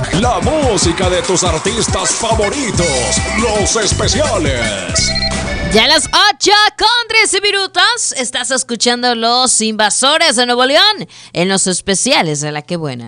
La música de tus artistas favoritos, los especiales. Ya a las 8:13 estás escuchando Los Invasores de Nuevo León en los especiales de La Que Buena.